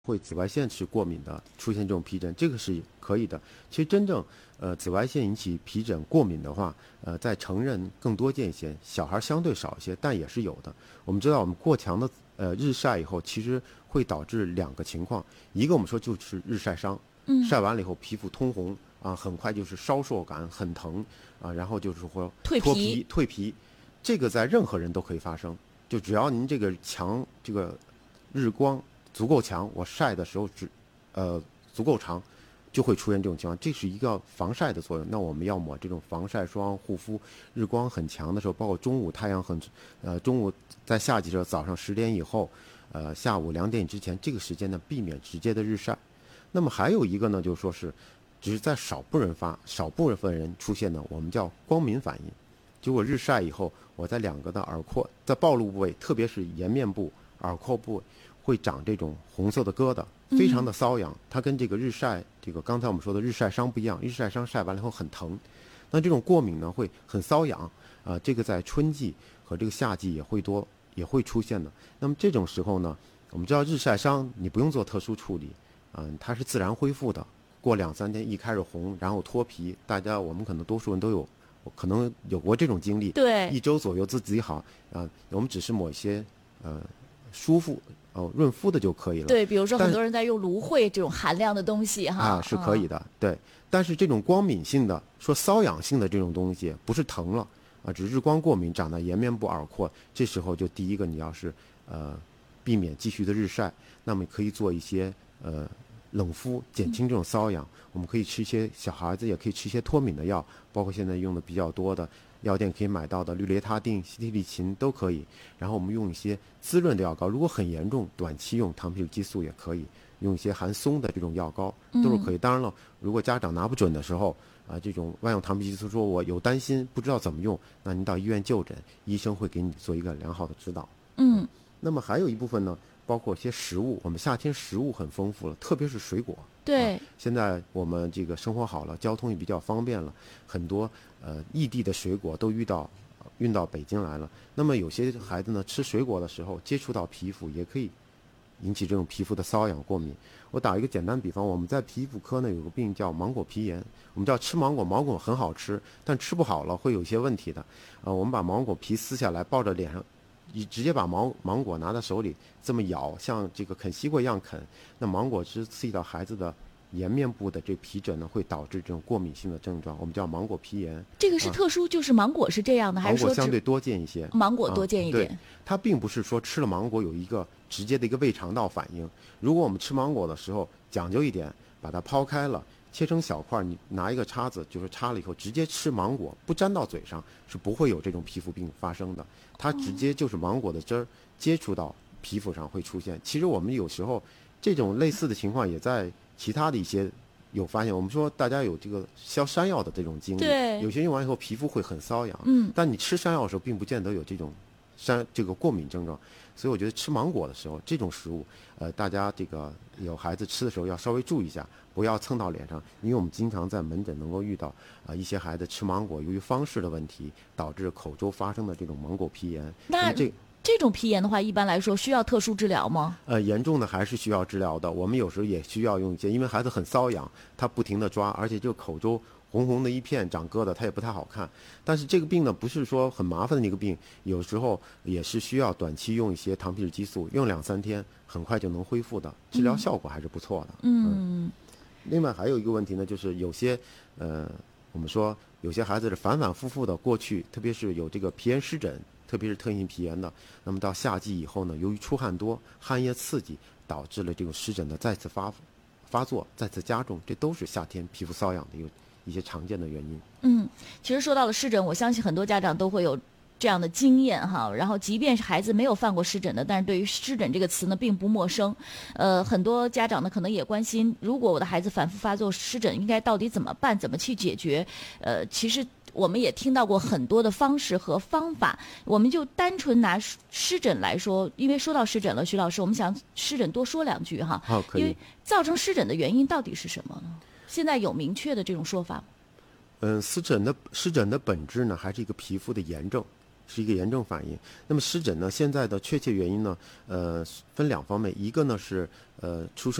会紫外线是过敏的，出现这种皮疹，这个是可以的。其实真正紫外线引起皮疹过敏的话，在成人更多见一些，小孩相对少一些，但也是有的。我们知道，我们过强的日晒以后，其实会导致两个情况，一个我们说就是日晒伤，晒完了以后皮肤通红啊，很快就是烧灼感，很疼啊，然后就是说蜕皮，这个在任何人都可以发生，就只要您这个日光足够强，我晒的时候足够长，就会出现这种情况。这是一个防晒的作用。那我们要抹这种防晒霜、护肤，日光很强的时候，包括中午太阳中午在夏季的时候，早上10点以后，下午2点之前，这个时间呢，避免直接的日晒。那么还有一个呢，就是说是，只是在少部分人出现的，我们叫光敏反应。就我日晒以后，我在两个的耳廓，在暴露部位，特别是颜面部、耳廓部位，会长这种红色的疙瘩，非常的瘙痒。它跟这个日晒，这个刚才我们说的日晒伤不一样，日晒伤晒完了以后很疼，那这种过敏呢会很瘙痒啊，这个在春季和这个夏季也会出现的。那么这种时候呢，我们知道日晒伤你不用做特殊处理，它是自然恢复的。过2-3天一开始红，然后脱皮，我们可能多数人都有。可能有过这种经历， 对 ，1周左右自己好啊，我们只是抹一些舒肤润肤的就可以了。 对，比如说很多人在用芦荟这种含量的东西哈， 是可以的，对。但是这种光敏性的、说瘙痒性的这种东西，不是疼了啊，只是日光过敏长在颜面部、耳廓，这时候就第一个你要是避免继续的日晒，那么可以做一些冷敷，减轻这种瘙痒。我们可以吃一些小孩子也可以吃一些脱敏的药，包括现在用的比较多的药店可以买到的氯雷他定、西替利嗪都可以。然后我们用一些滋润的药膏，如果很严重，短期用糖皮质激素也可以，用一些含松的这种药膏都是可以。当然了，如果家长拿不准的时候这种万用糖皮质激素说我有担心不知道怎么用，那您到医院就诊，医生会给你做一个良好的指导。那么还有一部分呢，包括一些食物，我们夏天食物很丰富了，特别是水果。 对， 现在我们这个生活好了，交通也比较方便了，很多异地的水果都运到北京来了。那么有些孩子呢，吃水果的时候接触到皮肤，也可以引起这种皮肤的瘙痒过敏。我打一个简单比方，我们在皮肤科呢有个病叫芒果皮炎。我们知道吃芒果很好吃，但吃不好了会有一些问题的。我们把芒果皮撕下来，抱着脸上。你直接把芒果拿在手里这么咬，像这个啃西瓜一样啃，那芒果汁刺激到孩子的颜面部的这皮疹呢，会导致这种过敏性的症状，我们叫芒果皮炎。 这个是特殊，就是芒果是这样的，还是说芒果相对多见一些？ 芒果多见一点。 对，它并不是说吃了芒果有一个直接的一个胃肠道反应。如果我们吃芒果的时候讲究一点，把它抛开了，切成小块，你拿一个叉子，就是插了以后直接吃芒果，不沾到嘴上，是不会有这种皮肤病发生的。它直接就是芒果的汁儿接触到皮肤上会出现。其实我们有时候这种类似的情况也在其他的一些有发现。我们说大家有这个消山药的这种经历， 对， 有些用完以后皮肤会很瘙痒，但你吃山药的时候并不见得有这种这个过敏症状。所以我觉得吃芒果的时候，这种食物，大家这个有孩子吃的时候要稍微注意一下，不要蹭到脸上。因为我们经常在门诊能够遇到一些孩子吃芒果，由于方式的问题，导致口周发生的这种芒果皮炎。 那这种皮炎的话，一般来说需要特殊治疗吗？ 严重的还是需要治疗的。我们有时候也需要用一些，因为孩子很瘙痒，他不停地抓，而且这个口周红红的一片长疙瘩，它也不太好看。但是这个病呢，不是说很麻烦的一个病，有时候也是需要短期用一些糖皮质激素，用2-3天，很快就能恢复的，治疗效果还是不错的。另外还有一个问题呢，就是有些我们说有些孩子是反反复复的，过去特别是有这个皮炎湿疹，特别是特异性皮炎的，那么到夏季以后呢，由于出汗多，汗液刺激，导致了这种湿疹的再次发作，再次加重，这都是夏天皮肤瘙痒的一些常见的原因。 其实说到了湿疹，我相信很多家长都会有这样的经验哈。然后即便是孩子没有犯过湿疹的，但是对于湿疹这个词呢并不陌生。很多家长呢可能也关心，如果我的孩子反复发作湿疹，应该到底怎么办，怎么去解决？其实我们也听到过很多的方式和方法，我们就单纯拿湿疹来说，因为说到湿疹了，徐老师，我们想湿疹多说2句哈。 好，可以。 因为造成湿疹的原因到底是什么呢？现在有明确的这种说法吗？ 湿疹的本质呢，还是一个皮肤的炎症， 是一个炎症反应。那么湿疹呢，现在的确切原因呢，分两方面，一个呢是出生